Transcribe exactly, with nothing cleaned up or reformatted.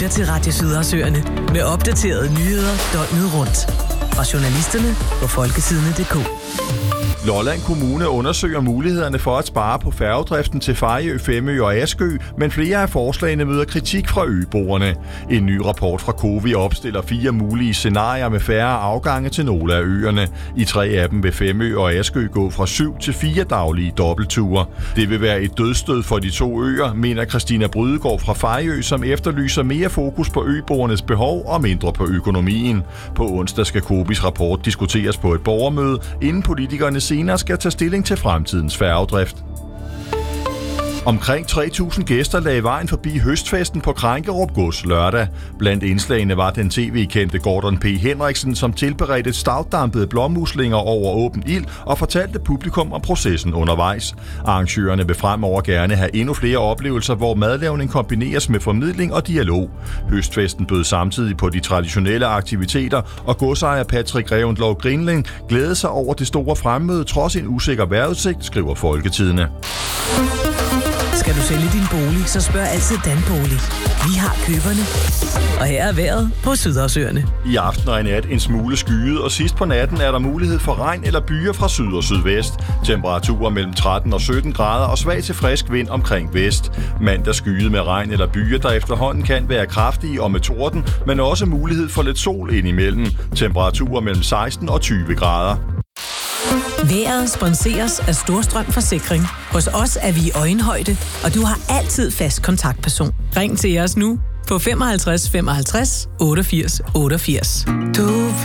lytter til Radio Sydersøerne med opdaterede nyheder døgnet rundt. Fra journalisterne på folkesidene punktum d k. Lolland Kommune undersøger mulighederne for at spare på færgedriften til Fejø, Femø og Askø, men flere af forslagene møder kritik fra øboerne. En ny rapport fra Cowi opstiller fire mulige scenarier med færre afgange til nogle af øerne. I tre af dem vil Femø og Askø gå fra syv til fire daglige dobbeltture. Det vil være et dødsstød for de to øer, mener Christina Brydegaard fra Fejø, som efterlyser mere fokus på øboernes behov og mindre på økonomien. På onsdag skal Cowis rapport diskuteres på et borgermøde, inden politikerne senere skal tage stilling til fremtidens færgedrift. Omkring tre tusind gæster lagde vejen forbi høstfesten på Krænkerup Gods lørdag. Blandt indslagene var den tv-kendte Gordon P. Henriksen, som tilberedte stavdampede blåmuslinger over åben ild og fortalte publikum om processen undervejs. Arrangørerne vil fremover gerne have endnu flere oplevelser, hvor madlavning kombineres med formidling og dialog. Høstfesten bød samtidig på de traditionelle aktiviteter, og godsejer Patrick Revendlov Grinling glædede sig over det store fremmøde trods en usikker vejrudsigt, skriver Folketidende. Skal du sælge din bolig, så spørg altid Danbolig. Vi har køberne. Og her er vejret på Sydersøerne. I aften og i nat en smule skyet, og sidst på natten er der mulighed for regn eller byer fra syd og sydvest. Temperaturer mellem tretten og sytten grader og svag til frisk vind omkring vest. Mandag skyet med regn eller byer, der efterhånden kan være kraftige og med torden, men også mulighed for lidt sol indimellem. Temperaturer mellem seksten og tyve grader. Vejret sponseres af Storstrøm Forsikring. Hos os er vi i øjenhøjde, og du har altid fast kontaktperson. Ring til os nu på femoghalvtreds femoghalvtreds otteogfirs otteogfirs. Du